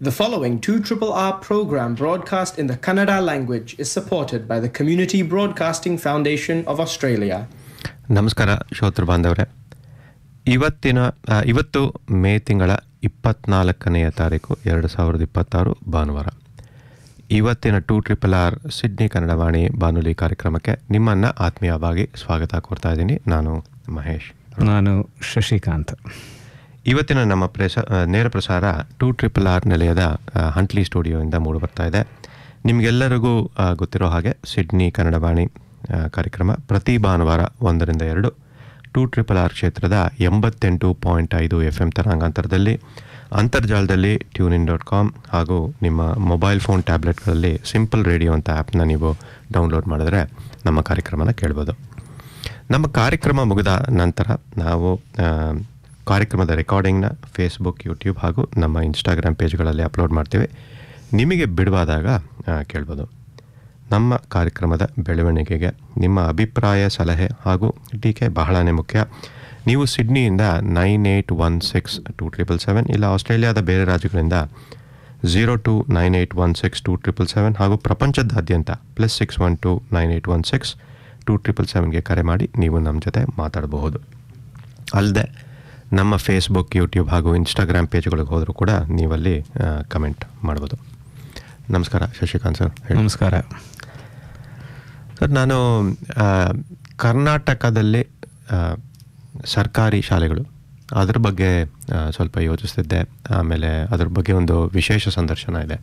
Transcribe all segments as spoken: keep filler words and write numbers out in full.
The following two R R R program broadcast in the Kannada language is supported by the Community Broadcasting Foundation of Australia. ನಮಸ್ಕಾರ ಶ್ರೋತೃ ಬಾಂಧವರೇ, ಇವತ್ತಿನ ಇವತ್ತು ಮೇ ತಿಂಗಳ ಇಪ್ಪತ್ನಾಲ್ಕನೆಯ ತಾರೀಕು ಎರಡು ಸಾವಿರದ ಇಪ್ಪತ್ತಾರು ಭಾನುವಾರ. ಇವತ್ತಿನ two triple R Sydney Kannadavani ಬಾನುಲಿ ಕಾರ್ಯಕ್ರಮಕ್ಕೆ ನಿಮ್ಮನ್ನು ಆತ್ಮೀಯವಾಗಿ ಸ್ವಾಗತ ಕೋರ್ತಾ ಇದ್ದೀನಿ. ನಾನು ಮಹೇಶ್. ನಾನು ಶಶಿಕಾಂತ್. ಇವತ್ತಿನ ನಮ್ಮ ಪ್ರಸ ನೇರ ಪ್ರಸಾರ ಟೂ ಟ್ರಿಪಲ್ ಆರ್ ನಿಲಯದ ಹಂಟ್ಲಿ ಸ್ಟುಡಿಯೋಯಿಂದ ಮೂಡಿ ಬರ್ತಾ ಇದೆ. ನಿಮಗೆಲ್ಲರಿಗೂ ಗೊತ್ತಿರೋ ಹಾಗೆ ಸಿಡ್ನಿ ಕನ್ನಡವಾಣಿ ಕಾರ್ಯಕ್ರಮ ಪ್ರತಿ ಭಾನುವಾರ ಒಂದರಿಂದ ಎರಡು ಟೂ ಟ್ರಿಪಲ್ ಆರ್ ಕ್ಷೇತ್ರದ ಎಂಬತ್ತೆಂಟು ಪಾಯಿಂಟ್ ಐದು ಎಫ್ ಎಮ್ ತರಂಗಾಂತರದಲ್ಲಿ, ಅಂತರ್ಜಾಲದಲ್ಲಿ ಟ್ಯೂನ್ ಇನ್ ಡಾಟ್ ಕಾಮ್ ಹಾಗೂ ನಿಮ್ಮ ಮೊಬೈಲ್ ಫೋನ್ ಟ್ಯಾಬ್ಲೆಟ್ಗಳಲ್ಲಿ ಸಿಂಪಲ್ ರೇಡಿಯೋ ಅಂತ ಆ್ಯಪ್ನ ನೀವು ಡೌನ್ಲೋಡ್ ಮಾಡಿದ್ರೆ ನಮ್ಮ ಕಾರ್ಯಕ್ರಮನ ಕೇಳ್ಬೋದು. ನಮ್ಮ ಕಾರ್ಯಕ್ರಮ ಮುಗಿದ ನಂತರ ನಾವು ಕಾರ್ಯಕ್ರಮದ ರೆಕಾರ್ಡಿಂಗ್ನ ಫೇಸ್ಬುಕ್, ಯೂಟ್ಯೂಬ್ ಹಾಗೂ ನಮ್ಮ ಇನ್ಸ್ಟಾಗ್ರಾಮ್ ಪೇಜ್ಗಳಲ್ಲಿ ಅಪ್ಲೋಡ್ ಮಾಡ್ತೀವಿ. ನಿಮಗೆ ಬಿಡುವಾದಾಗ ಕೇಳ್ಬೋದು. ನಮ್ಮ ಕಾರ್ಯಕ್ರಮದ ಬೆಳವಣಿಗೆಗೆ ನಿಮ್ಮ ಅಭಿಪ್ರಾಯ, ಸಲಹೆ ಹಾಗೂ ಟೀಕೆ ಬಹಳನೇ ಮುಖ್ಯ. ನೀವು ಸಿಡ್ನಿಯಿಂದ nine eight one six two triple seven ಇಲ್ಲ ಆಸ್ಟ್ರೇಲಿಯಾದ ಬೇರೆ ರಾಜ್ಯಗಳಿಂದ zero to nine eight one six two triple seven ಹಾಗೂ ಪ್ರಪಂಚದಾದ್ಯಂತ plus six one to nine eight one six two triple ಸೆವೆನ್ಗೆ ಕರೆ ಮಾಡಿ ನೀವು ನಮ್ಮ ಜೊತೆ ಮಾತಾಡಬಹುದು. ಅಲ್ಲದೆ ನಮ್ಮ ಫೇಸ್ಬುಕ್, ಯೂಟ್ಯೂಬ್ ಹಾಗೂ ಇನ್ಸ್ಟಾಗ್ರಾಮ್ ಪೇಜ್ಗಳಿಗೆ ಹೋದರೂ ಕೂಡ ನೀವಲ್ಲಿ ಕಮೆಂಟ್ ಮಾಡ್ಬೋದು. ನಮಸ್ಕಾರ ಶಶಿಕಾಂತ್ ಸರ್. ನಮಸ್ಕಾರ ಸರ್. ನಾನು ಕರ್ನಾಟಕದಲ್ಲಿ ಸರ್ಕಾರಿ ಶಾಲೆಗಳು ಅದ್ರ ಬಗ್ಗೆ ಸ್ವಲ್ಪ ಯೋಚಿಸ್ತಿದ್ದೆ. ಆಮೇಲೆ ಅದ್ರ ಬಗ್ಗೆ ಒಂದು ವಿಶೇಷ ಸಂದರ್ಶನ ಇದೆ.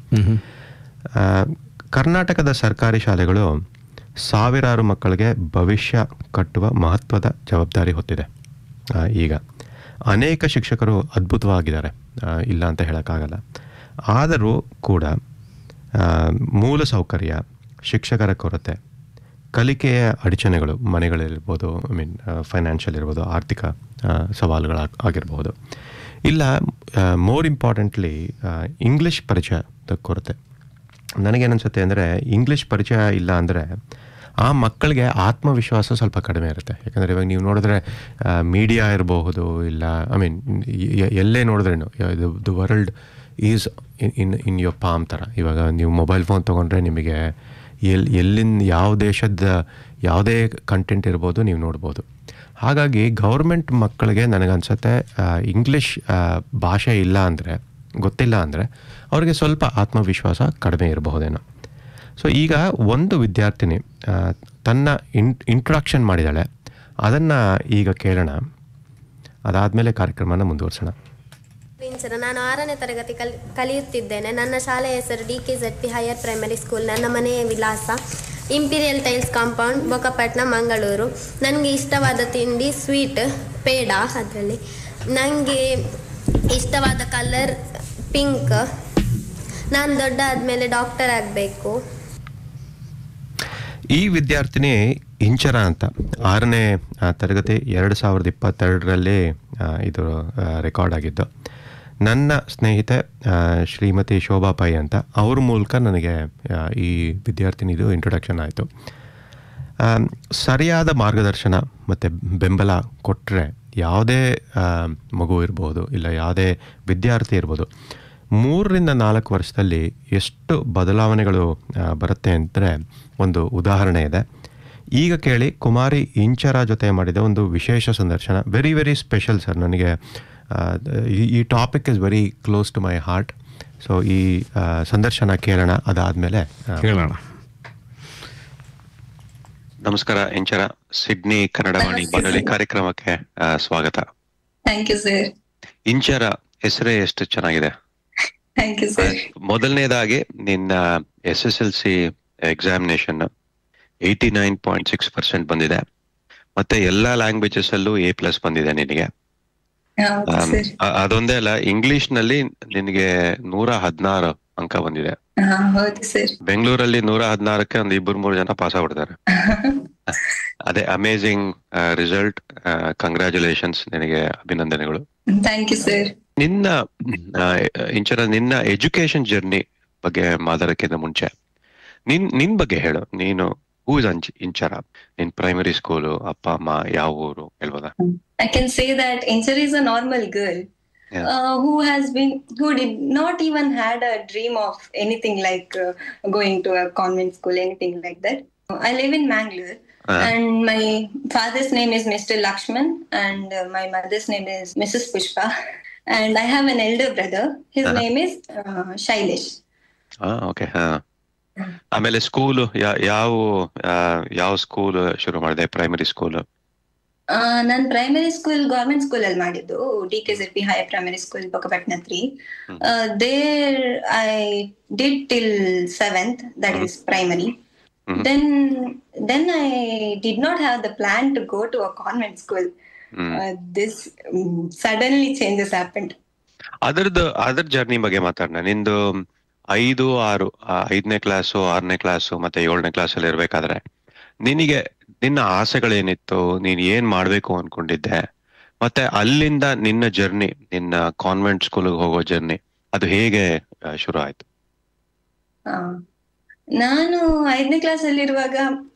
ಕರ್ನಾಟಕದ ಸರ್ಕಾರಿ ಶಾಲೆಗಳು ಸಾವಿರಾರು ಮಕ್ಕಳಿಗೆ ಭವಿಷ್ಯ ಕಟ್ಟುವ ಮಹತ್ವದ ಜವಾಬ್ದಾರಿ ಹೊತ್ತಿದೆ. ಈಗ ಅನೇಕ ಶಿಕ್ಷಕರು ಅದ್ಭುತವಾಗಿದ್ದಾರೆ, ಇಲ್ಲ ಅಂತ ಹೇಳೋಕ್ಕಾಗಲ್ಲ. ಆದರೂ ಕೂಡ ಮೂಲ ಸೌಕರ್ಯ, ಶಿಕ್ಷಕರ ಕೊರತೆ, ಕಲಿಕೆಯ ಅಡಚಣೆಗಳು ಮನೆಗಳಿರ್ಬೋದು, ಐ ಮೀನ್ ಫೈನಾನ್ಷಿಯಲ್ ಇರ್ಬೋದು, ಆರ್ಥಿಕ ಸವಾಲುಗಳ ಆಗಿರ್ಬೋದು, ಇಲ್ಲ ಮೋರ್ ಇಂಪಾರ್ಟೆಂಟ್ಲಿ ಇಂಗ್ಲೀಷ್ ಪರಿಚಯದ ಕೊರತೆ. ನನಗೇನನ್ಸುತ್ತೆ ಅಂದರೆ ಇಂಗ್ಲೀಷ್ ಪರಿಚಯ ಇಲ್ಲ ಅಂದರೆ ಆ ಮಕ್ಕಳಿಗೆ ಆತ್ಮವಿಶ್ವಾಸ ಸ್ವಲ್ಪ ಕಡಿಮೆ ಇರುತ್ತೆ. ಯಾಕಂದರೆ ಇವಾಗ ನೀವು ನೋಡಿದ್ರೆ ಮೀಡಿಯಾ ಇರಬಹುದು, ಇಲ್ಲ ಐ ಮೀನ್ ಎಲ್ಲೇ ನೋಡಿದ್ರೇನು the world is in in your palm ಥರ. ಇವಾಗ ನೀವು ಮೊಬೈಲ್ ಫೋನ್ ತೊಗೊಂಡ್ರೆ ನಿಮಗೆ ಎಲ್ಲಿ ಎಲ್ಲಿಂದ ಯಾವ ದೇಶದ ಯಾವುದೇ ಕಂಟೆಂಟ್ ಇರ್ಬೋದು ನೀವು ನೋಡ್ಬೋದು. ಹಾಗಾಗಿ ಗೌರ್ಮೆಂಟ್ ಮಕ್ಕಳಿಗೆ ನನಗನ್ಸುತ್ತೆ ಇಂಗ್ಲೀಷ್ ಭಾಷೆ ಇಲ್ಲ ಅಂದರೆ, ಗೊತ್ತಿಲ್ಲ ಅಂದರೆ ಅವ್ರಿಗೆ ಸ್ವಲ್ಪ ಆತ್ಮವಿಶ್ವಾಸ ಕಡಿಮೆ ಇರಬಹುದೇನೋ. ಸೊ ಈಗ ಒಂದು ವಿದ್ಯಾರ್ಥಿನಿ ತನ್ನ ಇನ್ ಇಂಟ್ರೊಡಕ್ಷನ್ ಮಾಡಿದ್ದಾಳೆ, ಅದನ್ನು ಈಗ ಕೇಳೋಣ. ಅದಾದಮೇಲೆ ಕಾರ್ಯಕ್ರಮನ ಮುಂದುವರ್ಸೋಣ. ನಾನು ಆರನೇ ತರಗತಿ ಕಲಿ ಕಲಿಯುತ್ತಿದ್ದೇನೆ. ನನ್ನ ಶಾಲೆಯ ಹೆಸರು D K Z P higher primary school. ನನ್ನ ಮನೆಯ ವಿಳಾಸ ಇಂಪೀರಿಯಲ್ ಟೈಲ್ಸ್ ಕಾಂಪೌಂಡ್, ಬೊಕಪಟ್ನ, ಮಂಗಳೂರು. ನನಗೆ ಇಷ್ಟವಾದ ತಿಂಡಿ ಸ್ವೀಟ್ ಪೇಡ. ಅದರಲ್ಲಿ ನನಗೆ ಇಷ್ಟವಾದ ಕಲರ್ ಪಿಂಕ್. ನಾನು ದೊಡ್ಡ ಆದಮೇಲೆ ಡಾಕ್ಟರ್ ಆಗಬೇಕು. ಈ ವಿದ್ಯಾರ್ಥಿನಿ ಇಂಚರ ಅಂತ ಆರನೇ ತರಗತಿ ಎರಡು ಸಾವಿರದ ಇಪ್ಪತ್ತೆರಡರಲ್ಲಿ ಇದು ರೆಕಾರ್ಡ್ ಆಗಿದ್ದು. ನನ್ನ ಸ್ನೇಹಿತೆ ಶ್ರೀಮತಿ ಶೋಭಾ ಪೈ ಅಂತ, ಅವ್ರ ಮೂಲಕ ನನಗೆ ಈ ವಿದ್ಯಾರ್ಥಿನಿದು ಇಂಟ್ರೊಡಕ್ಷನ್ ಆಯಿತು. ಸರಿಯಾದ ಮಾರ್ಗದರ್ಶನ ಮತ್ತು ಬೆಂಬಲ ಕೊಟ್ಟರೆ ಯಾವುದೇ ಮಗು ಇರ್ಬೋದು, ಇಲ್ಲ ಯಾವುದೇ ವಿದ್ಯಾರ್ಥಿ ಇರ್ಬೋದು, ಮೂರರಿಂದ ನಾಲ್ಕು ವರ್ಷದಲ್ಲಿ ಎಷ್ಟು ಬದಲಾವಣೆಗಳು ಬರುತ್ತೆ ಅಂದರೆ ಒಂದು ಉದಾಹರಣೆ ಇದೆ. ಈಗ ಕೇಳಿ. ಕುಮಾರಿ ಇಂಚರ ಜೊತೆ ಮಾಡಿದ ಒಂದು ವಿಶೇಷ ಸಂದರ್ಶನ. Very very special sir. ನನಗೆ ಈ topic is very close to my heart. So ಈ ಸಂದರ್ಶನ ಕೇಳೋಣ, ಅದಾದಮೇಲೆ ಕೇಳೋಣ. ನಮಸ್ಕಾರ ಇಂಚರ. ಸಿಡ್ನಿ ಕನ್ನಡವಾಣಿ ಬಾನುಲಿ ಕಾರ್ಯಕ್ರಮಕ್ಕೆ ಸ್ವಾಗತ. Thank you sir. ಇಂಚರ ಹೆಸರೇ ಎಷ್ಟು ಚೆನ್ನಾಗಿದೆ. ಮೊದಲನೇದಾಗಿ ನಿನ್ನ S S L C examination eighty nine point six percent ಬಂದಿದೆ, ಮತ್ತೆ ಎಲ್ಲಾ ಲ್ಯಾಂಗ್ವೇಜಸ್ ಅಲ್ಲೂ ಎ ಪ್ಲಸ್ ಬಂದಿದೆ ನಿನಗೆ. ಅದೊಂದೇ ಅಲ್ಲ, ಇಂಗ್ಲಿಷ್ ನಲ್ಲಿ ನಿನಗೆ ನೂರ ಹದಿನಾರು ಅಂಕ ಬಂದಿದೆ. ಬೆಂಗಳೂರಲ್ಲಿ ನೂರ ಹದಿನಾರಕ್ಕೆ ಒಂದು ಇಬ್ಬರು ಮೂರು ಜನ ಪಾಸ್ ಆಗ್ಬಿಡ್ತಾರೆ. ಅದೇ ಅಮೇಝಿಂಗ್ ರಿಸಲ್ಟ್. ಕಂಗ್ರ್ಯಾಚುಲೇಷನ್ಸ್, ನಿನಗೆ ಅಭಿನಂದನೆಗಳು. Thank you sir. ನಿನ್ನ ಇಂಚರ ನಿನ್ನ ಎಜುಕೇಶನ್ ಜರ್ನಿ ಬಗ್ಗೆ ಮಾತಾಡಕ್ಕಿಂತ ಮುಂಚೆ ನಿನ್ ನಿನ್ ಬಗ್ಗೆ ಹೇಳು. ನೀನು ಹೂ ಇಸ್ ಇಂಚರ? ನಿನ್ ಪ್ರೈಮರಿ ಸ್ಕೂಲು, ಅಪ್ಪ ಅಮ್ಮ ಯಾವ ಊರು ಹೇಳ್ಬೋದಾ? I can say that Inchara is a normal girl. Yeah. uh, who has been, who did not even had a dream of anything like uh, going to a convent school, anything like that. I live in Mangalore. Uh-huh. And my father's name is Mister Lakshman, and uh, my mother's name is Missus Pushpa. And I have an elder brother. His Uh-huh. name is uh, Shailesh. Okay. ಹಾ, ಆಮೇಲೆ school ಯಾವ ಯಾವ school ಶುರು ಮಾಡಿದೆ? Primary school? ನಾನು primary school government school ಅಲ್ಲಿ ಮಾಡಿದ್ದು, D K Z P higher primary school ಬೊಕ್ಕಪಟ್ನ three. There I did till seventh, that is primary. Then, then I did not have the plan to go to a convent school. Uh, this um, suddenly changes happened. ಅದರದ್ದು ಅದರ journey ಬಗ್ಗೆ ಮಾತಾಡೋಣ. ನಿಂದು ಐದು ಆರು ಐದನೇ class, ಆರನೇ class ಮತ್ತೆ ಏಳನೇ ಕ್ಲಾಸಲ್ಲಿ ಇರ್ಬೇಕಾದ್ರೆ ನಿನಗೆ ನಿನ್ನ ಆಸೆಗಳೇನಿತ್ತು, ನೀನ್ ಏನ್ ಮಾಡ್ಬೇಕು ಅನ್ಕೊಂಡಿದ್ದೆ, ಮತ್ತೆ ಅಲ್ಲಿಂದ ನಿನ್ನ ಜರ್ನಿ, ನಿನ್ನ ಕಾನ್ವೆಂಟ್ ಸ್ಕೂಲ್ಗೆ ಹೋಗೋ ಜರ್ನಿ, ಅದು ಹೇಗೆ ಶುರು ಆಯ್ತು? ನಾನು ಐದನೇ ಕ್ಲಾಸ್ ಅಲ್ಲಿ ಇರುವಾಗ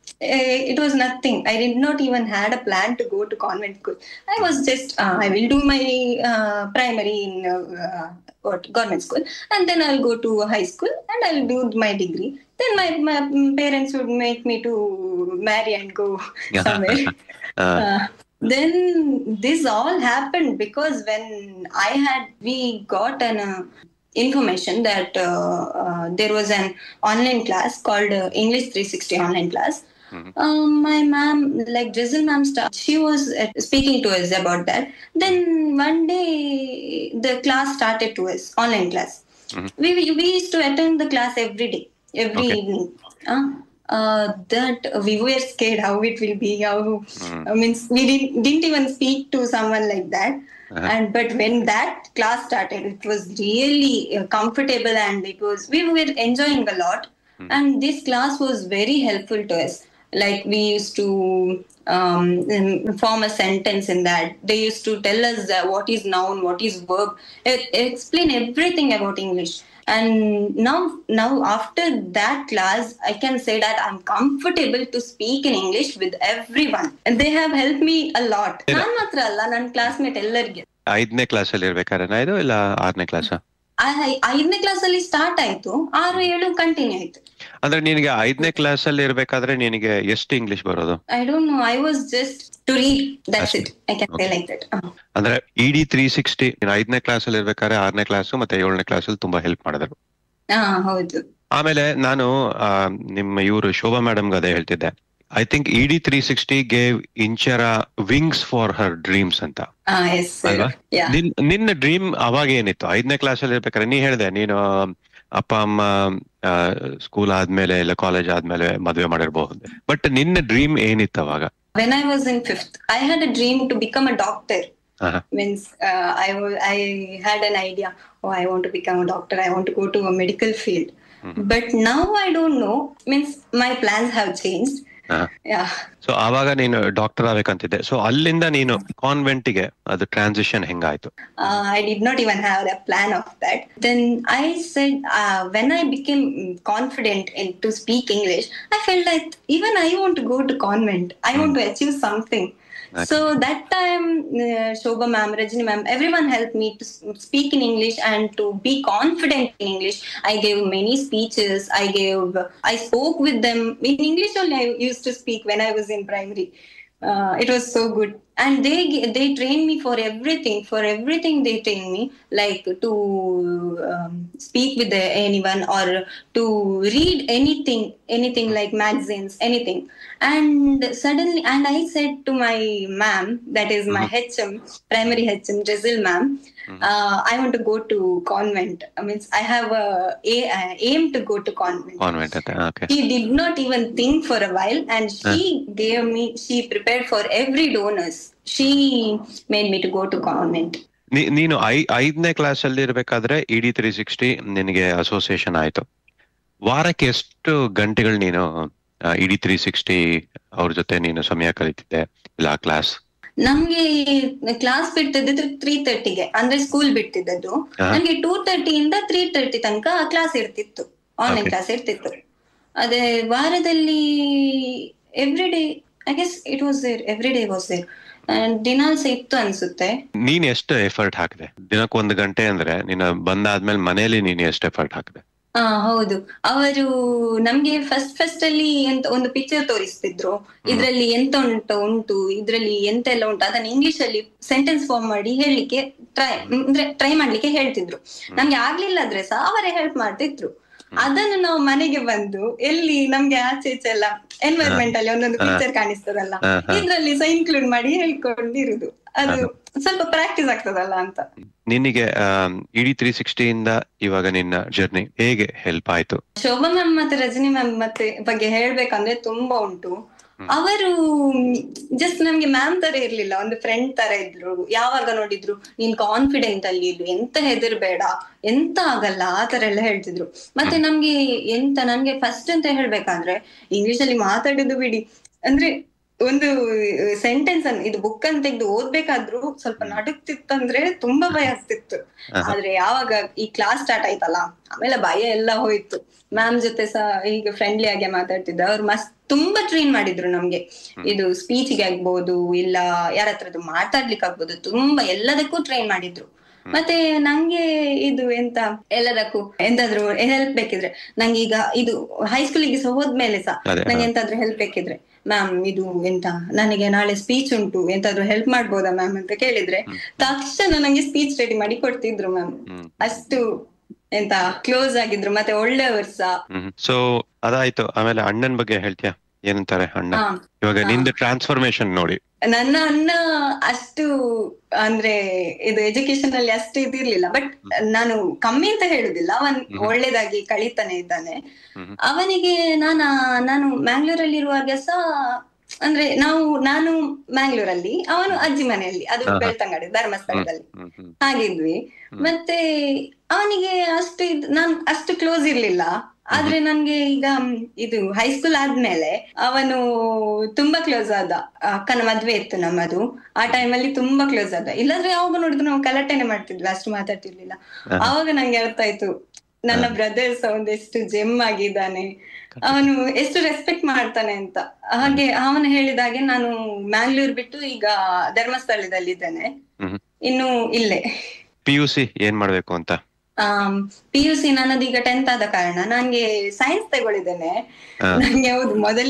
it was nothing. I did not even had a plan to go to convent school. I was just I will do my primary in government school, and then I'll go to high school and I'll do my degree. Then my, my parents would make me to marry and go somewhere. uh, uh, then this all happened because when I had, we got an uh, information that uh, uh, there was an online class called uh, English three sixty online class. Mm-hmm. Um, my ma'am, like Drizzle ma'am, she was uh, speaking to us about that. Then one day the class started to us, online class. Mm-hmm. We we used to attend the class every day, every okay. evening. Uh, uh, that we were scared how it will be. How mm-hmm. I mean, we didn't, didn't even speak to someone like that. Uh-huh. And but when that class started, it was really uh, comfortable, and it was we were enjoying a lot. Mm-hmm. And this class was very helpful to us. Like we used to um, form a sentence in that. They used to tell us that what is noun, what is verb, e- explain everything about English. And now, now after that class, I can say that I'm comfortable to speak in English with everyone. And they have helped me a lot. ನಾನು ಮಾತ್ರ ಅಲ್ಲ, ನನ್ನ classmate ಎಲ್ಲರಿಗೆ. ಐದನೇ class ಅಲ್ಲಿ ಇರ್ಬೇಕಾದ್ರೆ ಇದು ಇಲ್ಲ ಆರನೇ ಕ್ಲಾಸ್? ಐದನೇ ಕ್ಲಾಸ್ ಅಲ್ಲಿ ಸ್ಟಾರ್ಟ್ ಆಯ್ತು, ಆರು ಏಳು ಕಂಟಿನ್ಯೂ ಆಯ್ತು. ಅಂದ್ರೆ ನಿನಗೆ ಐದನೇ ಕ್ಲಾಸ್ ಅಲ್ಲಿ ಇರ್ಬೇಕಾದ್ರೆ ನಿನಗೆ ಎಷ್ಟು ಇಂಗ್ಲಿಷ್ ಬರೋದು? I don't know, I was just to read, that's it. I can say like that. ಅಂದ್ರೆ ಇಡಿ ತ್ರೀ ಸಿಕ್ಸ್ಟಿ ಐದನೇ ಕ್ಲಾಸ್ ಅಲ್ಲಿ ಇರ್ಬೇಕಾದ್ರೆ ಆರನೇ ಕ್ಲಾಸ್ ಮತ್ತೆ ಏಳನೇ ಕ್ಲಾಸ್ ಅಲ್ಲಿ ತುಂಬಾ ಹೆಲ್ಪ್ ಮಾಡಿದ್ರು. ಹಾ ಹೌದು. ಆಮೇಲೆ ನಾನು ನಿಮ್ಮ ಇವರು ಶೋಭಾ ಮೇಡಮ್ಗೆ ಅದೇ ಹೇಳ್ತಿದ್ದೆ. I think ED three sixty gave Inchara wings for her dreams ಅಂತ ಅಲ್ವಾ? ನಿನ್ನ ಡ್ರೀಮ್ ಅವಾಗ ಏನಿತ್ತು ಐದನೇ ಕ್ಲಾಸ್ ಅಲ್ಲಿ ಇರ್ಬೇಕಾದ್ರೆ? ನೀ ಹೇಳ್ದೆ ನೀನು ಅಪ್ಪ ಅಮ್ಮ ಸ್ಕೂಲ್ ಆದ್ಮೇಲೆ ಇಲ್ಲ ಕಾಲೇಜ್ ಆದ್ಮೇಲೆ ಮದುವೆ ಮಾಡಿರ್ಬಹುದು, ಬಟ್ ನಿನ್ನ ಡ್ರೀಮ್ ಏನಿತ್ತು ಅವಾಗ? When I was in fifth, I had a dream to become a doctor. Uh-huh. Means uh, I w- I had an idea. Oh, I want to become a doctor. I want to go to a medical field. Mm-hmm. But now I don't know. Means my plans have changed. So ಆವಾಗ ನೀನು doctor ಆಗ್ಬೇಕಂತಿದ್ದೆ. So ಅಲ್ಲಿಂದ ನೀನು convent ಗೆ ಅದು transition ಹೆಂಗಾಯ್ತು? I did not even have a plan of that. Then I said when I became confident in to speak English, I felt like even I want to go to convent. I want to achieve something. Okay. So that time, uh, Shobha ma'am, Rajini ma'am, everyone helped me to speak in English and to be confident in English. I gave many speeches. I gave, I spoke with them in English only. I used to speak when I was in primary. Uh, it was so good. And they they trained me for everything. For everything they trained me, like to um, speak with the, anyone or to read anything, anything like magazines, anything. And suddenly, and I said to my ma'am, that is my mm-hmm. H M, primary H M, Drizzle ma'am, mm-hmm. uh, I want to go to convent. I mean, I have a, a, a aim to go to convent. Convent, okay. She did not even think for a while, and she uh. gave me, she prepared for every donors. She made me to go to convent. ನೀನು I ಐದನೇ class ಅಲ್ಲಿ ಇರ್ಬೇಕಾದ್ರೆ ಇಡಿ three sixty ನಿನಗೆ association ಆಯ್ತು. ವಾರಕ್ಕೆ ಎಷ್ಟು ಗಂಟೆಗಳು ನೀನು ಇಡಿ ತ್ರೀ ಸಿಕ್ಸ್ಟಿ ಅವ್ರ ಜೊತೆ ನೀನು ಸಮಯ ಕಲಿತಿದ್ದೆ ಇಲ್ಲ ಕ್ಲಾಸ್? ನಮ್ಗೆ ಕ್ಲಾಸ್ ಬಿಡ್ತಿದ್ದು ತ್ರೀ ತರ್ಟಿಗೆ, ಅಂದ್ರೆ ಸ್ಕೂಲ್ ಬಿಡ್ತಿದ್ದದ್ದು. ನಮ್ಗೆ ಟೂ ತರ್ಟಿಯಿಂದ ತ್ರೀ ತರ್ಟಿ ತನಕ ಕ್ಲಾಸ್ ಇರ್ತಿತ್ತು, ಆನ್ಲೈನ್ ಕ್ಲಾಸ್ ಇರ್ತಿತ್ತು. ಅದೇ ವಾರದಲ್ಲಿ every day, I guess it was there, every day was there. ದಿನಾಲ್ಸ ಇತ್ತು ಅನ್ಸುತ್ತೆ. ನೀನ್ ಎಷ್ಟು ಎಫರ್ಟ್ ಹಾಕಿದೆ? ದಿನಕ್ಕೆ ಒಂದು ಗಂಟೆ ಅಂದ್ರೆ ನೀನು ಬಂದಾದ್ಮೇಲೆ ಮನೇಲಿ ನೀನ್ ಎಷ್ಟು ಎಫರ್ಟ್ ಹಾಕಿದೆ? ಹಾ ಹೌದು, ಅವರು ನಮ್ಗೆ ಫಸ್ಟ್ ಫಸ್ಟ್ ಅಲ್ಲಿ ಎಂತ ಒಂದು ಪಿಕ್ಚರ್ ತೋರಿಸ್ತಿದ್ರು, ಇದ್ರಲ್ಲಿ ಎಂತ ಉಂಟು ಉಂಟು ಇದ್ರಲ್ಲಿ ಎಂತ ಎಲ್ಲ ಉಂಟು, ಅದನ್ನ ಇಂಗ್ಲಿಷ್ ಅಲ್ಲಿ ಸೆಂಟೆನ್ಸ್ ಫಾರ್ಮ್ ಮಾಡಿ ಹೇಳಲಿಕ್ಕೆ ಟ್ರೈ ಅಂದ್ರೆ ಟ್ರೈ ಮಾಡ್ಲಿಕ್ಕೆ ಹೇಳ್ತಿದ್ರು. ನಮ್ಗೆ ಆಗ್ಲಿಲ್ಲ ಆದ್ರೆ ಸಹ ಅವರೇ ಹೆಲ್ಪ್ ಮಾಡ್ತಿದ್ರು. ಅದನ್ನು ನಾವು ಮನೆಗೆ ಬಂದು ಎಲ್ಲಿ ನಮ್ಗೆ ಆಚೆ ಈಚೆ ಎಲ್ಲ ಎನ್ವೈರ್ಮೆಂಟ್ ಅಲ್ಲಿ ಒಂದೊಂದು ಪಿಕ್ಚರ್ ಕಾಣಿಸ್ತದಲ್ಲ, ಇದ್ರಲ್ಲಿ ಸಹ ಇನ್ಕ್ಲೂಡ್ ಮಾಡಿ ಹೇಳ್ಕೊಂಡಿರುದು. ಅದು ಸ್ವಲ್ಪ ಪ್ರಾಕ್ಟೀಸ್ ಆಗ್ತದಲ್ಲ ಅಂತ. ನಿನಗೆ ಇಡೀ ತ್ರೀ ಸಿಕ್ಸ್ಟಿಯಿಂದ ಇವಾಗ ನಿನ್ನ ಜರ್ನಿ ಹೇಗೆ ಹೆಲ್ಪ್ ಆಯ್ತು? ಶೋಭಾ ಮ್ಯಾಮ್ ಮತ್ತೆ ರಜನಿ ಮ್ಯಾಮ್ ಮತ್ತೆ ಬಗ್ಗೆ ಹೇಳ್ಬೇಕಂದ್ರೆ ತುಂಬಾ ಉಂಟು. ಅವರು ಜಸ್ಟ್ ನಮ್ಗೆ ಮ್ಯಾಮ್ ತರ ಇರ್ಲಿಲ್ಲ, ಒಂದು ಫ್ರೆಂಡ್ ತರ ಇದ್ರು. ಯಾವಾಗ ನೋಡಿದ್ರು ನೀನ್ ಕಾನ್ಫಿಡೆಂಟ್ ಅಲ್ಲಿ ಇರು, ಎಂತ ಹೆದರ್ಬೇಡ, ಎಂತ ಆಗಲ್ಲ, ಆ ತರ ಎಲ್ಲ ಹೇಳ್ತಿದ್ರು. ಮತ್ತೆ ನಮ್ಗೆ ಎಂತ ನನ್ಗೆ ಫಸ್ಟ್ ಅಂತ ಹೇಳ್ಬೇಕಂದ್ರೆ ಇಂಗ್ಲಿಷ್ ಅಲ್ಲಿ ಮಾತಾಡುದು ಬಿಡಿ, ಅಂದ್ರೆ ಒಂದು ಸೆಂಟೆನ್ಸ್ ಅನ್ನು ಇದು ಬುಕ್ ಅಂತ ತೆಗೆದು ಓದ್ಬೇಕಾದ್ರೂ ಸ್ವಲ್ಪ ನಡುಕ್ತಿತ್ತಂದ್ರೆ ತುಂಬಾ ಭಯ ಆಗ್ತಿತ್ತು. ಆದ್ರೆ ಯಾವಾಗ ಈ ಕ್ಲಾಸ್ ಸ್ಟಾರ್ಟ್ ಆಯ್ತಲ್ಲ, ಆಮೇಲೆ ಭಯ ಎಲ್ಲ ಹೋಯ್ತು. ಮ್ಯಾಮ್ ಜೊತೆ ಸಹ ಈಗ ಫ್ರೆಂಡ್ಲಿ ಆಗಿ ಮಾತಾಡ್ತಿದ್ದ. ಅವ್ರು ಮಸ್ತ್ ತುಂಬಾ ಟ್ರೈನ್ ಮಾಡಿದ್ರು ನಮ್ಗೆ. ಇದು ಸ್ಪೀಚ್ಗೆ ಆಗ್ಬೋದು, ಇಲ್ಲ ಯಾರ ಹತ್ರದ್ದು ಮಾತಾಡ್ಲಿಕ್ಕೆ ಆಗ್ಬೋದು, ತುಂಬಾ ಎಲ್ಲದಕ್ಕೂ ಟ್ರೈನ್ ಮಾಡಿದ್ರು. ಮತ್ತೆ ನಂಗೆ ಇದು ಎಂತ ಎಲ್ಲದಕ್ಕೂ ಎಂತಾದ್ರು ಹೆಲ್ಪ್ ಬೇಕಿದ್ರೆ, ನಂಗೆ ಈಗ ಇದು ಹೈಸ್ಕೂಲಿಗೆ ಸಹ ಹೋದ್ಮೇಲೆ ಸಹ ನಂಗೆ ಎಂತಾದ್ರು ಹೆಲ್ಪ್ ಬೇಕಿದ್ರೆ, ಮ್ಯಾಮ್ ಇದು ಎಂತ ನನಗೆ ನಾಳೆ ಸ್ಪೀಚ್ ಉಂಟು, ಎಂತಾದ್ರು ಹೆಲ್ಪ್ ಮಾಡ್ಬೋದಾ ಮ್ಯಾಮ್ ಅಂತ ಕೇಳಿದ್ರೆ ತಕ್ಷಣ ನಂಗೆ ಸ್ಪೀಚ್ ರೆಡಿ ಮಾಡಿ ಕೊಡ್ತಿದ್ರು ಮ್ಯಾಮ್. ಅಷ್ಟು ಎಂತ ಕ್ಲೋಸ್ ಆಗಿದ್ರು, ಮತ್ತೆ ಒಳ್ಳೆಯವರು ಸಹ. ಸೊ ಅದಾಯ್ತು. ಆಮೇಲೆ ಅಣ್ಣನ್ ಬಗ್ಗೆ ಹೇಳ್ತೀಯಾ? ಏನಂತಾರೆ ಅಣ್ಣ ಇವಾಗ ನಿಂದು ಟ್ರಾನ್ಸ್ಫಾರ್ಮೇಶನ್ ನೋಡಿ? ನನ್ನ ಅಣ್ಣ ಅಷ್ಟು ಅಂದ್ರೆ ಇದು ಎಜುಕೇಶನ್ ಅಲ್ಲಿ ಅಷ್ಟು ಇದಿರ್ಲಿಲ್ಲ, ಬಟ್ ನಾನು ಕಮ್ಮಿ ಅಂತ ಹೇಳುದಿಲ್ಲ, ಅವನ್ ಒಳ್ಳೇದಾಗಿ ಕಳೀತಾನೆ ಇದ್ದಾನೆ. ಅವನಿಗೆ ನಾನ ನಾನು ಮ್ಯಾಂಗ್ಳೂರಲ್ಲಿ ಇರುವಾಗ ಸಹ ಅಂದ್ರೆ ನಾವು ನಾನು ಮ್ಯಾಂಗ್ಳೂರಲ್ಲಿ, ಅವನು ಅಜ್ಜಿ ಮನೆಯಲ್ಲಿ, ಅದು ಬೆಳ್ತಂಗಡಿ ಧರ್ಮಸ್ಥಳದಲ್ಲಿ ಹಾಗಿದ್ವಿ. ಮತ್ತೆ ಅವನಿಗೆ ಅಷ್ಟು ಇದ್ ನಾನ್ ಅಷ್ಟು ಕ್ಲೋಸ್ ಇರ್ಲಿಲ್ಲ. ಆದ್ರೆ ನನ್ಗೆ ಈಗ ಇದು ಹೈಸ್ಕೂಲ್ ಆದ್ಮೇಲೆ ಅವನು ತುಂಬಾ ಕ್ಲೋಸ್ ಆದ. ಅಕ್ಕನ ಮದ್ವೆ ಇತ್ತು ನಮ್ಮದು, ಆ ಟೈಮಲ್ಲಿ ತುಂಬಾ ಕ್ಲೋಸ್ ಆದ. ಇಲ್ಲಾಂದ್ರೆ ಯಾವಾಗ ನೋಡಿದ್ರು ನಾವು ಗಲಾಟೆನೆ ಮಾಡ್ತಿದ್ವಿ, ಅಷ್ಟು ಮಾತಾಡ್ತಿರ್ಲಿಲ್ಲ. ಆವಾಗ ನಂಗೆ ಅರ್ಥ ಆಯ್ತು ನನ್ನ ಬ್ರದರ್ಸ್ ಒಂದೆಷ್ಟು ಜೆಮ್ ಆಗಿದ್ದಾನೆ, ಅವನು ಎಷ್ಟು ರೆಸ್ಪೆಕ್ಟ್ ಮಾಡ್ತಾನೆ ಅಂತ. ಹಾಗೆ ಅವನು ಹೇಳಿದಾಗೆ ನಾನು ಮ್ಯಾಂಗ್ಳೂರ್ ಬಿಟ್ಟು ಈಗ ಧರ್ಮಸ್ಥಳದಲ್ಲಿ ಇದ್ದೇನೆ, ಇನ್ನು ಇಲ್ಲೇ. ಪಿ ಯು ಸಿ ಏನ್ ಮಾಡ್ಬೇಕು ಅಂತ? ಪಿ ಯು ಸಿ ನನ್ನದೀಗ ಟೆಂತ್ ಆದ ಕಾರಣ ನಂಗೆ ಸೈನ್ಸ್ ತಗೊಳಿದ್ದೇನೆ. ನಂಗೆ ಹೌದು ಮೊದಲಿಗೆ